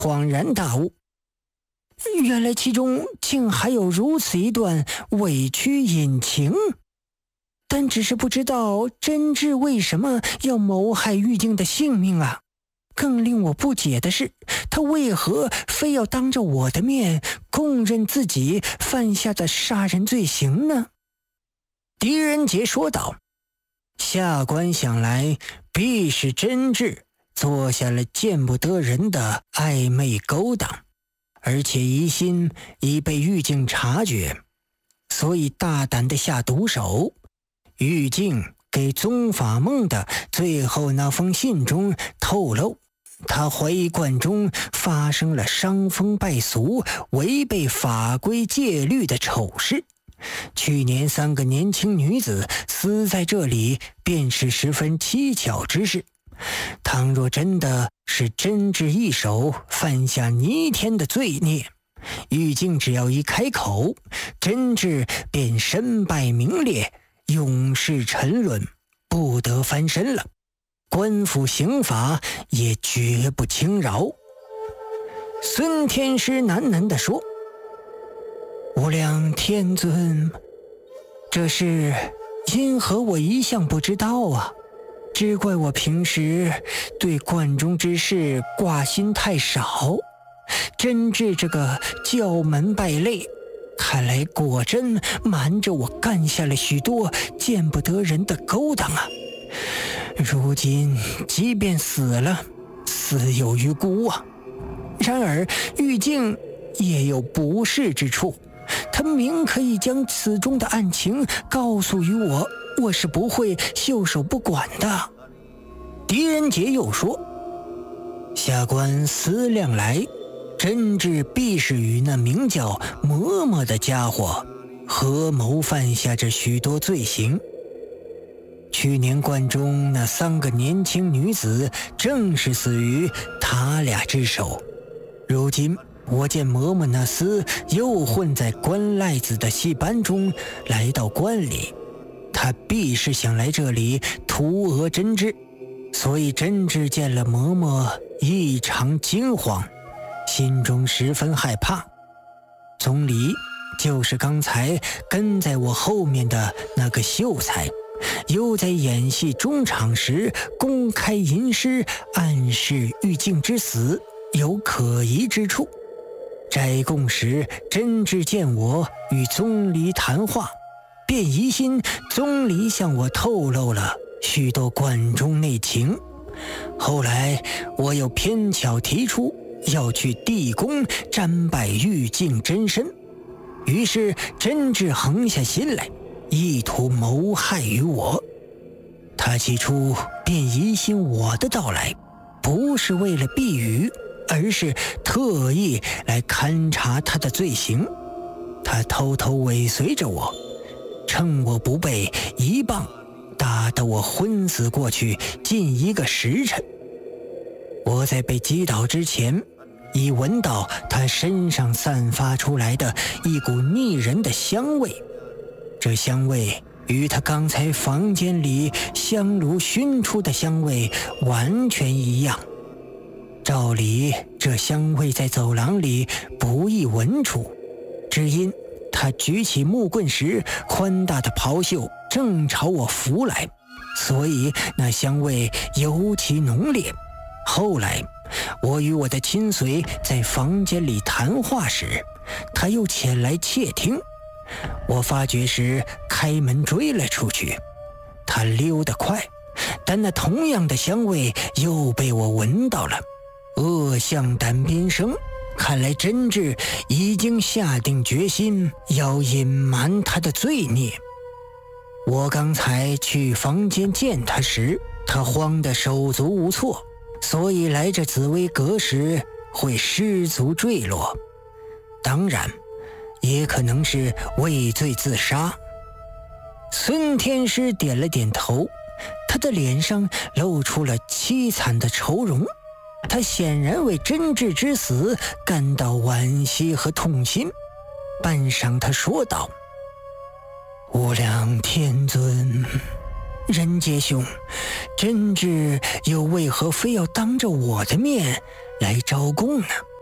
恍然大悟，原来其中竟还有如此一段委屈隐情。但只是不知道真挚为什么要谋害玉净的性命啊！更令我不解的是，他为何非要当着我的面供认自己犯下的杀人罪行呢？狄仁杰说道：“下官想来，必是真挚做下了见不得人的暧昧勾当，而且疑心已被玉净察觉，所以大胆地下毒手。玉净给宗法梦的最后那封信中透露，他怀疑观中发生了伤风败俗、违背法规戒律的丑事。去年3个年轻女子死在这里，便是十分蹊跷之事。倘若真的是真挚一手犯下弥天的罪孽，玉净只要一开口，真挚便身败名裂，永世沉沦，不得翻身了。官府刑罚也绝不轻饶。”孙天师喃喃地说：“无量天尊，这事因何我一向不知道啊？只怪我平时对观中之事挂心太少。真挚这个教门败类，看来果真瞒着我干下了许多见不得人的勾当啊！如今即便死了，死有余辜啊。然而玉净也有不是之处，他明可以将此中的案情告诉于我，我是不会袖手不管的。”狄仁杰又说：“下官思量来，真挚必是与那名叫嬷嬷的家伙合谋犯下这许多罪行。去年观中那3个年轻女子正是死于他俩之手。如今我见嬷嬷那厮又混在关赖子的戏班中来到关里，他必是想来这里图讹真挚，所以真挚见了嬷嬷异常惊慌，心中十分害怕。总理就是刚才跟在我后面的那个秀才，又在演戏中场时公开吟诗，暗示玉净之死有可疑之处。斋供时真挚见我与宗离谈话，便疑心宗离向我透露了许多观中内情。后来我又偏巧提出要去地宫瞻拜玉净真身，于是真挚横下心来，意图谋害于我。他起初便疑心我的到来不是为了避雨，而是特意来勘察他的罪行。他偷偷尾随着我，趁我不备，一棒打得我昏死过去近1个时辰。我在被击倒之前，已闻到他身上散发出来的一股腻人的香味，这香味与他刚才房间里香炉熏出的香味完全一样。照理这香味在走廊里不易闻出，只因他举起木棍时宽大的袍袖正朝我拂来，所以那香味尤其浓烈。后来我与我的亲随在房间里谈话时，他又前来窃听，我发觉时开门追了出去。他溜得快，但那同样的香味又被我闻到了。恶向胆边生，看来真挚已经下定决心要隐瞒他的罪孽。我刚才去房间见他时，他慌得手足无措，所以来这紫薇阁时会失足坠落。当然也可能是畏罪自杀。孙天师点了点头，他的脸上露出了凄惨的愁容，他显然为真挚之死感到惋惜和痛心。半晌他说道：“无量天尊，仁杰兄，真挚又为何非要当着我的面来招供呢？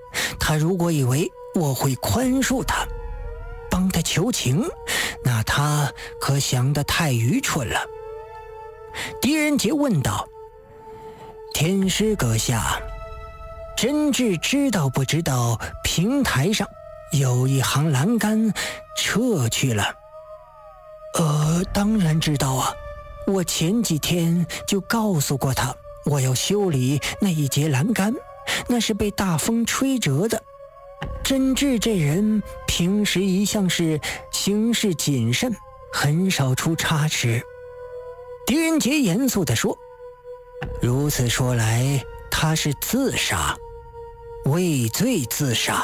他如果以为我会宽恕他，帮他求情，那他可想得太愚蠢了。狄仁杰问道：天师阁下，真挚知道不知道平台上有一行栏杆撤去了？当然知道啊，我前几天就告诉过他，我要修理那一节栏杆，那是被大风吹折的。真挚这人平时一向是行事谨慎，很少出差池。狄仁杰严肃地说：如此说来，他是自杀，畏罪自杀。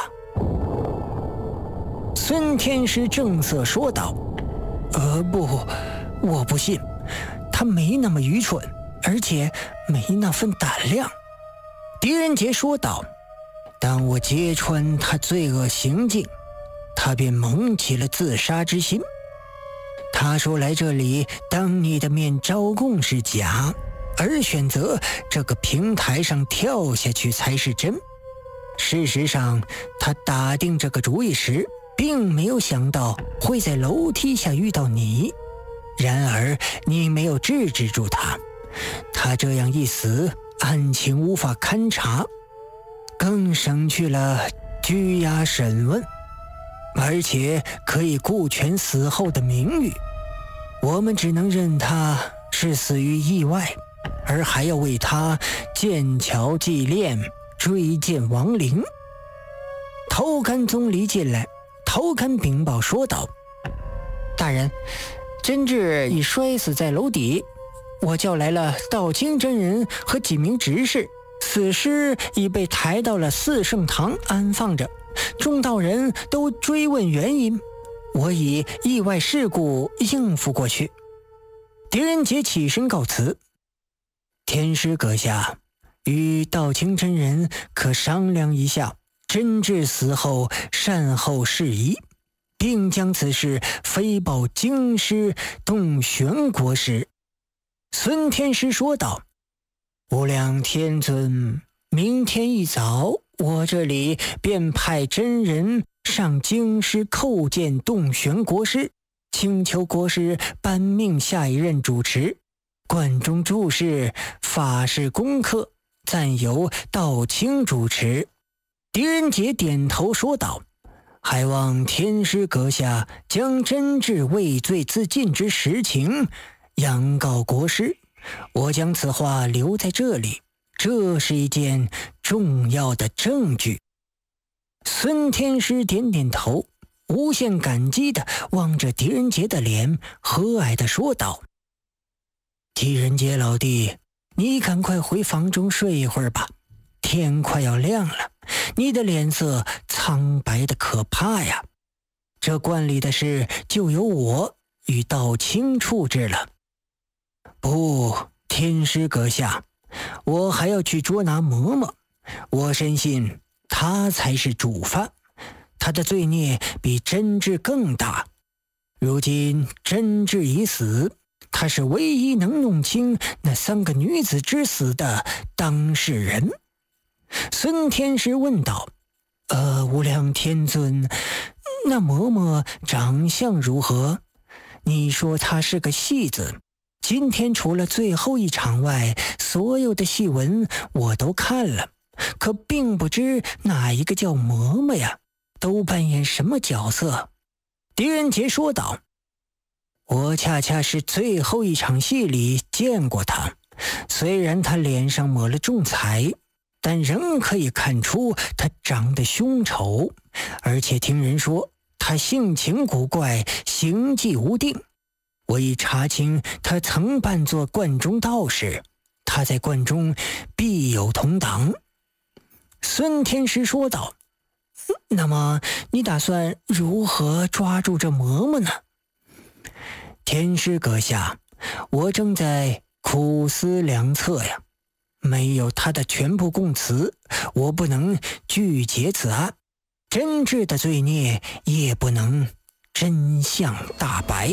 孙天师正色说道：不，我不信，他没那么愚蠢，而且没那份胆量。狄仁杰说道：当我揭穿他罪恶行径，他便萌起了自杀之心。他说来这里当你的面招供是假，而选择这个平台上跳下去才是真。事实上，他打定这个主意时，并没有想到会在楼梯下遇到你，然而你没有制止住他，他这样一死，案情无法勘查，更省去了拘押审问，而且可以顾全死后的名誉。我们只能认他是死于意外，而还要为他建桥祭炼，追荐亡灵。头干宗离进来，头干禀报说道：大人，真挚已摔死在楼底，我叫来了道清真人和几名执事，死尸已被抬到了四圣堂安放着，众道人都追问原因，我以意外事故应付过去。狄仁杰起身告辞：天师阁下，与道清真人可商量一下真挚死后善后事宜，并将此事飞报京师洞玄国师。孙天师说道：无量天尊，明天一早我这里便派真人上京师叩见洞玄国师，请求国师颁命下一任主持。观中注释法事功课暂由道清主持。狄仁杰点头说道：还望天师阁下将真挚畏罪自尽之实情央告国师，我将此话留在这里，这是一件重要的证据。孙天师点点头，无限感激地望着狄仁杰的脸，和蔼地说道：狄仁杰老弟，你赶快回房中睡一会儿吧，天快要亮了，你的脸色苍白的可怕呀。这观里的事就由我与道清处置了。不，天师阁下，我还要去捉拿嬷嬷，我深信他才是主犯，他的罪孽比真挚更大。如今真挚已死，他是唯一能弄清那3个女子之死的当事人。孙天师问道：无量天尊，那嬷嬷长相如何？你说她是个戏子，今天除了最后一场外，所有的戏文我都看了，可并不知哪一个叫嬷嬷呀，都扮演什么角色。狄仁杰说道：我恰恰是最后一场戏里见过她，虽然她脸上抹了重彩，但仍可以看出她长得凶丑，而且听人说她性情古怪，行迹无定。我已查清她曾扮作观中道士，她在观中必有同党。孙天师说道：那么你打算如何抓住这嬷嬷呢？天师阁下，我正在苦思良策呀。没有他的全部供词，我不能拒结此案，真挚的罪孽也不能真相大白。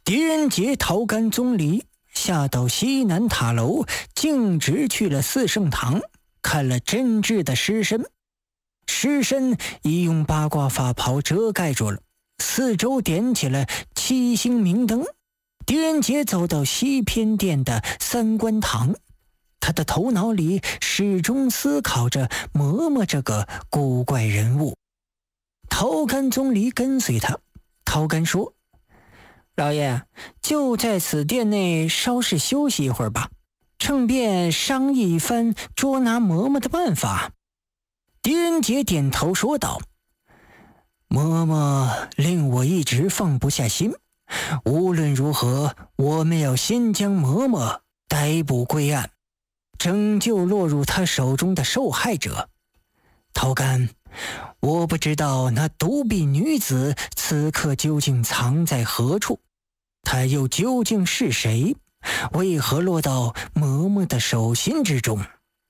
狄仁杰、陶干、宗离下到西南塔楼，径直去了四圣堂，看了真挚的尸身。尸身已用八卦法袍遮盖住了，四周点起了7星明灯。狄仁杰走到西偏殿的三官堂，他的头脑里始终思考着嬷嬷这个古怪人物。陶干、宗离跟随他。陶干说：老爷，就在此殿内稍事休息一会儿吧，趁便商议一番捉拿嬷嬷的办法。狄仁杰点头说道：嬷嬷令我一直放不下心，无论如何，我们要先将嬷嬷逮捕归案，拯救落入他手中的受害者。陶干，我不知道那独臂女子此刻究竟藏在何处，她又究竟是谁？为何落到嬷嬷的手心之中？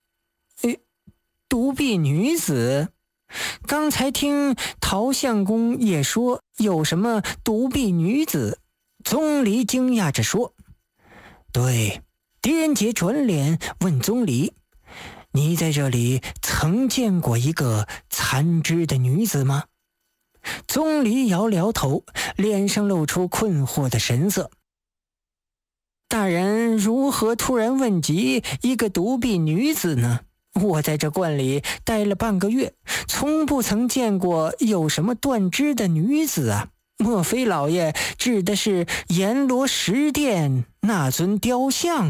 独臂女子？刚才听陶相公也说有什么独臂女子。宗离惊讶着说：对。狄仁杰转脸问宗离：你在这里曾见过一个残肢的女子吗？宗离摇了摇头，脸上露出困惑的神色。大人如何突然问及一个独臂女子呢？我在这观里待了半个月，从不曾见过有什么断肢的女子啊！莫非老爷指的是阎罗石殿那尊雕像？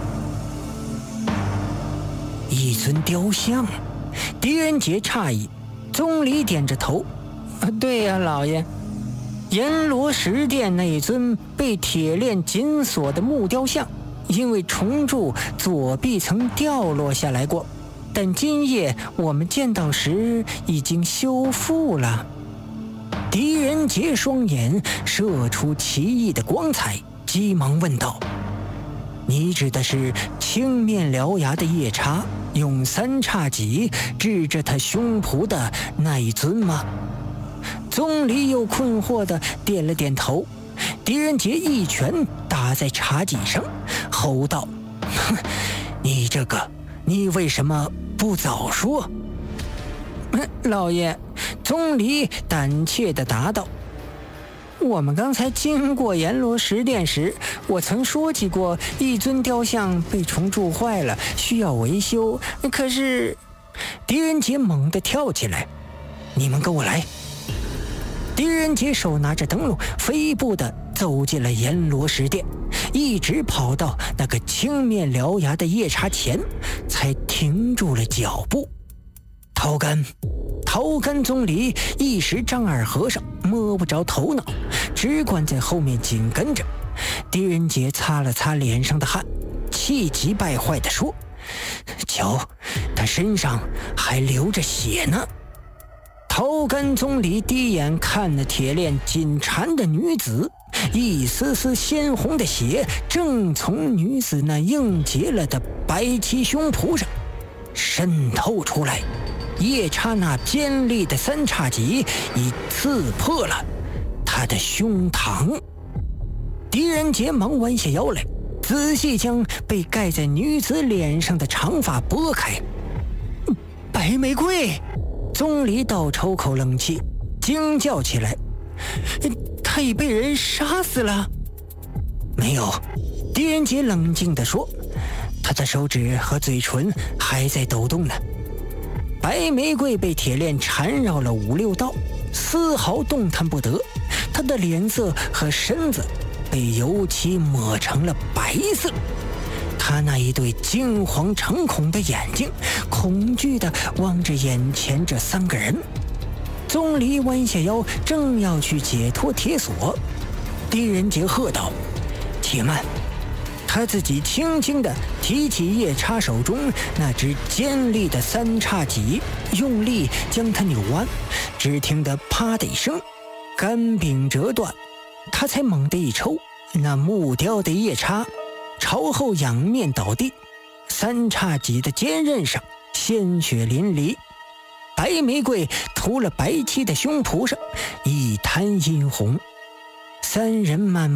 一尊雕像？狄仁杰诧异。宗离点着头：对呀，老爷，阎罗石殿那一尊被铁链紧锁的木雕像，因为重铸左臂曾掉落下来过，但今夜我们见到时已经修复了。狄仁杰双眼射出奇异的光彩，急忙问道：你指的是青面獠牙的夜叉用三叉戟指着他胸脯的那一尊吗？宗离又困惑地点了点头。狄仁杰一拳打在茶几上，吼道：你这个，你为什么不早说？老爷，宗离胆怯地答道：我们刚才经过阎罗石殿时，我曾说起过一尊雕像被虫蛀坏了，需要维修。可是……狄仁杰猛地跳起来：你们跟我来！狄仁杰手拿着灯笼，飞步地走进了阎罗石殿，一直跑到那个青面獠牙的夜叉前，才停住了脚步。陶干、宗离一时丈二和尚摸不着头脑，只管在后面紧跟着。狄仁杰擦了擦脸上的汗，气急败坏地说：瞧，他身上还流着血呢。陶干、宗离低眼看那铁链紧缠的女子，一丝丝鲜红的血正从女子那硬结了的白漆胸脯上渗透出来。夜叉那尖利的三叉戟已刺破了他的胸膛。狄仁杰忙弯下腰来，仔细将被盖在女子脸上的长发拨开。白玫瑰！宗离倒抽口冷气，惊叫起来：他已被人杀死了？没有，狄仁杰冷静地说，他的手指和嘴唇还在抖动呢。白玫瑰被铁链缠绕了5、6道，丝毫动弹不得，她的脸色和身子被油漆抹成了白色。她那一对惊惶诚恐的眼睛恐惧地望着眼前这3个人。宗离弯下腰，正要去解脱铁锁，狄仁杰喝道：且慢！他自己轻轻地提起夜叉手中那只尖利的三叉戟，用力将它扭弯，只听得啪的一声，杆柄折断。他才猛地一抽，那木雕的夜叉朝后仰面倒地，三叉戟的尖刃上鲜血淋漓，白玫瑰涂了白漆的胸脯上一滩殷红。3人慢慢